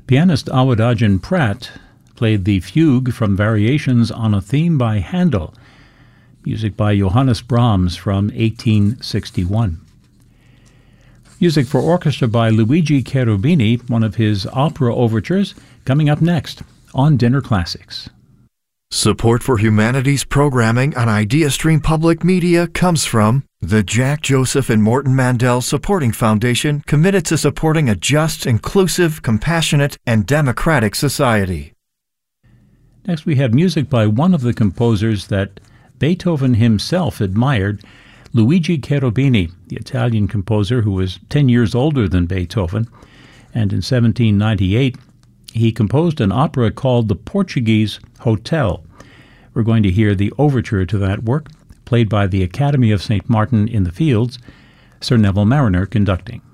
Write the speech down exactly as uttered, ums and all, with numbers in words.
Pianist Awadagin Pratt played the fugue from Variations on a Theme by Handel, music by Johannes Brahms from eighteen sixty-one. Music for orchestra by Luigi Cherubini, one of his opera overtures, coming up next on Dinner Classics. Support for humanities programming on IdeaStream Public Media comes from the Jack Joseph and Morton Mandel Supporting Foundation, committed to supporting a just, inclusive, compassionate, and democratic society. Next, we have music by one of the composers that Beethoven himself admired, Luigi Cherubini, the Italian composer who was ten years older than Beethoven, and in seventeen ninety-eight he composed an opera called The Portuguese Hotel. We're going to hear the overture to that work, played by the Academy of Saint Martin in the Fields, Sir Neville Marriner conducting.